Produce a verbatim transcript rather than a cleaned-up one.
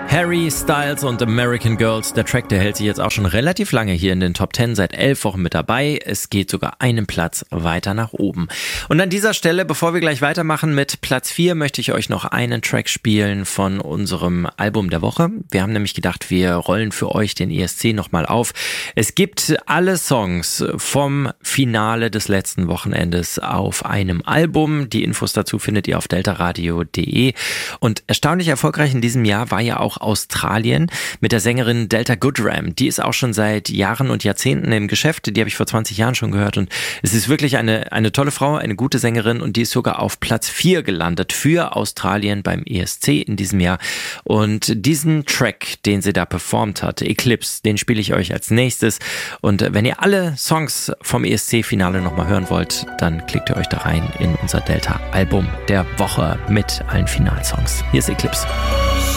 Harry Styles und American Girls, der Track, der hält sich jetzt auch schon relativ lange hier in den Top Ten, seit elf Wochen mit dabei. Es geht sogar einen Platz weiter nach oben. Und an dieser Stelle, bevor wir gleich weitermachen mit Platz vier, möchte ich euch noch einen Track spielen von unserem Album der Woche. Wir haben nämlich gedacht, wir rollen für euch den E S C nochmal auf. Es gibt alle Songs vom Finale des letzten Wochenendes auf einem Album. Die Infos dazu findet ihr auf deltaradio punkt de. Und erstaunlich erfolgreich in diesem Jahr war ja auch Australien mit der Sängerin Delta Goodrem. Die ist auch schon seit Jahren und Jahrzehnten im Geschäft. Die habe ich vor zwanzig Jahren schon gehört und es ist wirklich eine, eine tolle Frau, eine gute Sängerin und die ist sogar auf Platz vier gelandet für Australien beim E S C in diesem Jahr. Und diesen Track, den sie da performt hat, Eclipse, den spiele ich euch als nächstes. Und wenn ihr alle Songs vom E S C-Finale nochmal hören wollt, dann klickt ihr euch da rein in unser Delta-Album der Woche mit allen Finalsongs. Hier ist Eclipse.